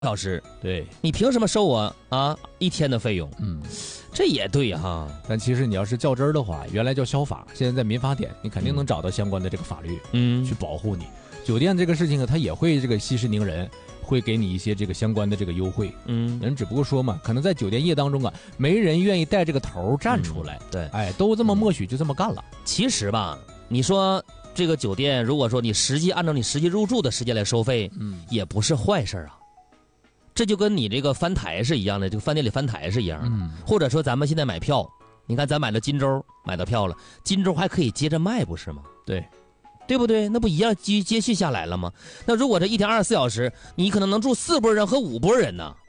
小时， 对， 你凭什么收我啊1天的费用？这也对哈。 但其实你要是较真儿的话，原来叫消法，现在在民法典，你肯定能找到相关的这个法律，去保护你。酒店这个事情呢，它也会这个息事宁人，会给你一些这个相关的这个优惠。人只不过说嘛，可能在酒店业当中啊，没人愿意带这个头站出来。 对， 哎，都这么默许，就这么干了。 其实吧，你说这个酒店，如果说你按照你实际入住的时间来收费，也不是坏事啊。这就跟你这个翻台是一样的，这个饭店里翻台是一样的。或者说咱们现在买票，你看咱买了金州买到票了，金州还可以接着卖，不是吗？对不对？那不一样接续下来了吗？那如果这1天24小时，你可能能住4拨人和5拨人呢。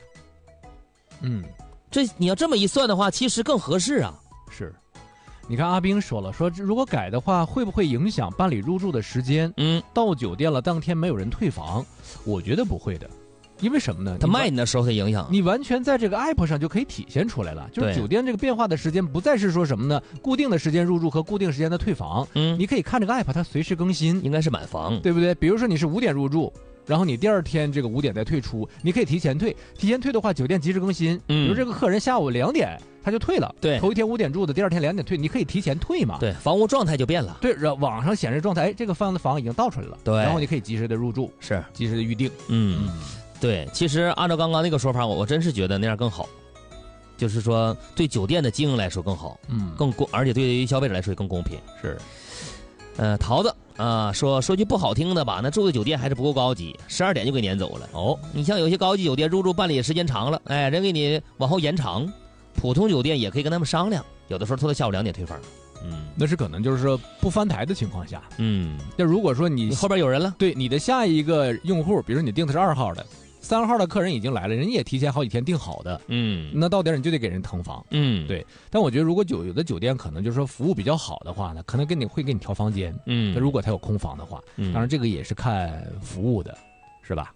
这你要这么一算的话，其实更合适啊。 是，你看阿兵说了，说如果改的话，会不会影响办理入住的时间？到酒店了当天没有人退房，我觉得不会的。因为什么呢？ 他卖你的时候它影响， 你完全在这个 app 上就可以体现出来了。就是酒店这个变化的时间不再是说什么呢？固定的时间入住和固定时间的退房。你可以看这个 app，它随时更新， 应该是满房， 对不对？比如说你是5点入住，然后你第2天这个5点再退出，你可以提前退。提前退的话，酒店及时更新。比如这个客人下午2点他就退了， 对， 头一天5点住的，第2天2点退，你可以提前退嘛。 对，房屋状态就变了。 对，网上显示状态，哎，这个房已经到出来了。 对， 然后你可以及时的入住， 是及时的预定。 对，其实按照刚刚那个说法，我真是觉得那样更好，就是说对酒店的经营来说更好，而且对于消费者来说也更公平。 是， 桃子啊说句不好听的吧，那住的酒店还是不够高级，12点就给撵走了。你像有些高级酒店入住办理时间长了，哎，人给你往后延长，普通酒店也可以跟他们商量，有的时候拖到下午2点退房。 那是可能就是说不翻台的情况下。那如果说你后边有人了， 对你的下一个用户，比如说你订的是2号的，3号的客人已经来了，人家也提前好几天订好的，那到点你就得给人腾房，对。但我觉得如果有的酒店可能就是说服务比较好的话呢，可能会给你调房间，那如果他有空房的话，当然这个也是看服务的，是吧？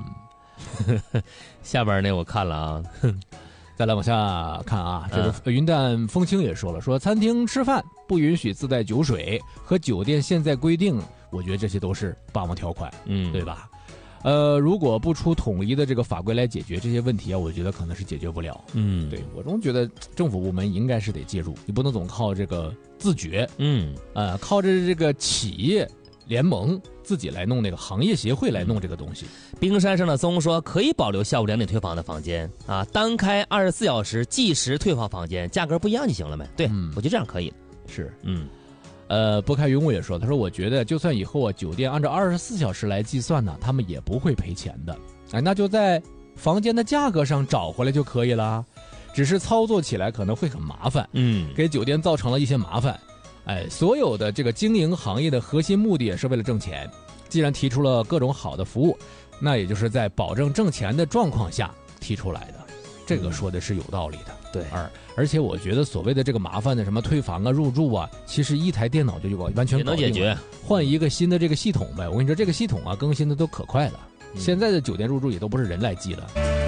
下边呢我看了啊。 再来往下看啊，这个云淡风轻也说了，说餐厅吃饭不允许自带酒水，和酒店现在规定，我觉得这些都是霸王条款，对吧？如果不出统一的这个法规来解决这些问题啊，我觉得可能是解决不了。对，我总觉得政府部门应该是得介入，你不能总靠这个自觉，靠着这个企业联盟自己来弄那个行业协会来弄这个东西。 冰山上的松说可以保留下午2点退房的房间啊，单开24小时计时退房房间，价格不一样就行了呗。对，我觉得这样可以。 是，拨开云雾也说，他说我觉得就算以后啊酒店按照24小时来计算呢，他们也不会赔钱的。哎，那就在房间的价格上找回来就可以了，只是操作起来可能会很麻烦，给酒店造成了一些麻烦。哎，所有的这个经营行业的核心目的也是为了挣钱。既然提出了各种好的服务，那也就是在保证挣钱的状况下提出来的，这个说的是有道理的。 对， 而且我觉得所谓的这个麻烦的什么退房啊、入住啊，其实一台电脑就完全能解决， 换一个新的这个系统呗。我跟你说，这个系统啊更新的都可快了，现在的酒店入住也都不是人来记了。